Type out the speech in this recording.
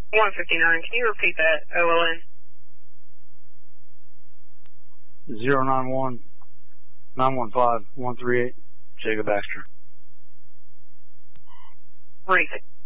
159, can you repeat that, OLN? 091-915-138, Jacob Baxter. Repeat.